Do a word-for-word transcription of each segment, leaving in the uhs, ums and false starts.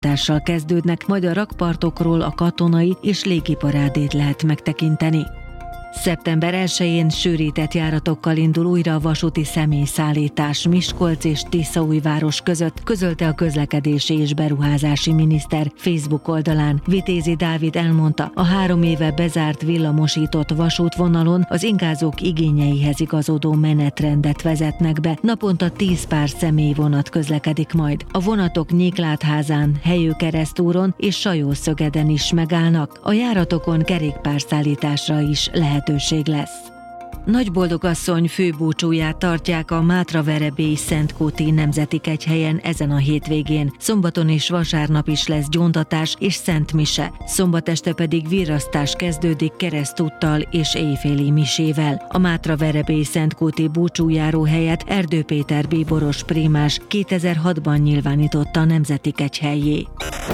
társal kezdődnek, majd a rakpartokról a katonai és légiparádét lehet megtekinteni. szeptember elsején sűrített járatokkal indul újra a vasúti személyszállítás Miskolc és Tiszaújváros között, közölte a közlekedési és beruházási miniszter Facebook oldalán. Vitézi Dávid elmondta, a három éve bezárt villamosított vasútvonalon az ingázók igényeihez igazodó menetrendet vezetnek be. Naponta tíz pár személyvonat közlekedik majd. A vonatok Nyiklátházán, Helyőkeresztúron és Sajószögeden is megállnak. A járatokon kerékpárszállításra is lehet lehetőség lesz. Nagyboldogasszony főbúcsúját tartják a Mátraverebélyi Szentkúti Nemzeti Kegyhelyen ezen a hétvégén. Szombaton és vasárnap is lesz gyóntatás és szentmise. Szombat este pedig virrasztás kezdődik keresztúttal és éjféli misével. A Mátraverebélyi Szentkúti búcsújáró helyet Erdő Péter bíboros prímás kétezer-hatban nyilvánította a Nemzeti Kegyhellyé.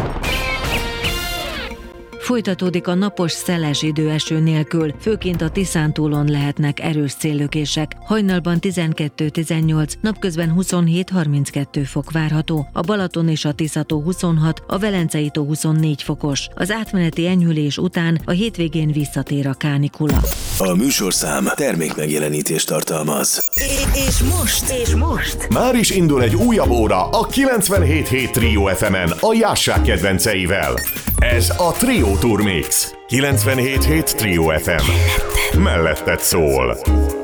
Folytatódik a napos, szeles idő eső nélkül, főként a Tiszántúlon lehetnek erős széllökések. Hajnalban tizenkettő-tizennyolc, napközben huszonhét-harminckettő fok várható, a Balaton és a Tiszató huszonhat, a Velencei tó huszonnégy fokos. Az átmeneti enyhülés után a hétvégén visszatér a kánikula. A műsorszám termékmegjelenítést tartalmaz. És most, és most már is indul egy újabb óra a kilencvenhét hét Trio ef emen a Jássák kedvenceivel. Ez a Trio Tour Mix. kilencvenhét hét Trio ef em. Melletted szól.